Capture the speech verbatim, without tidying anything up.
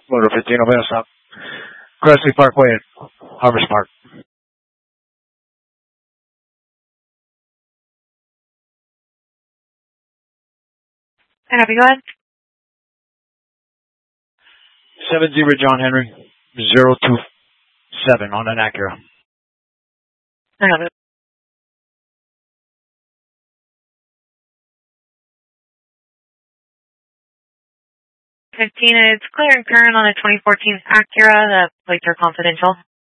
Motor fifteen, I'll stop. Cressley Parkway at Harvest Park. And have you go ahead? seven zero John Henry, zero two seven on an Acura. I have it. fifteen, it's clear and current on a twenty fourteen Acura. The plates are confidential.